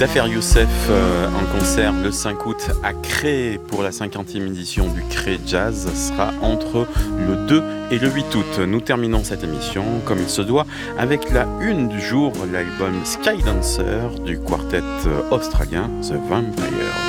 Tafer Youssef en concert le 5 août à Cré pour la 50e édition du Cré Jazz sera entre le 2 et le 8 août. Nous terminons cette émission comme il se doit avec la une du jour, l'album Sky Dancer du quartet australien The Vampires.